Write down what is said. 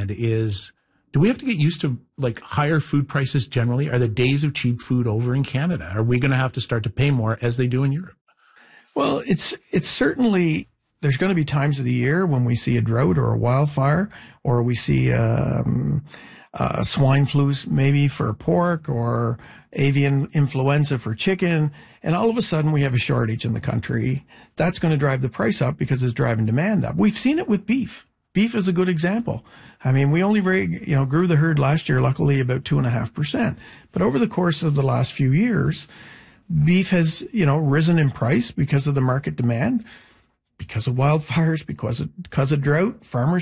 understand is, do we have to get used to like higher food prices generally? Are the days of cheap food over in Canada? Are we going to have to start to pay more as they do in Europe? Well, it's certainly, there's going to be times of the year when we see a drought or a wildfire, or we see swine flus maybe for pork, or avian influenza for chicken, and all of a sudden we have a shortage in the country. That's going to drive the price up because it's driving demand up. We've seen it with beef. Beef is a good example. I mean, we only grew the herd last year, luckily about 2.5%. But over the course of the last few years, beef has, risen in price because of the market demand, because of wildfires, because of drought. Farmers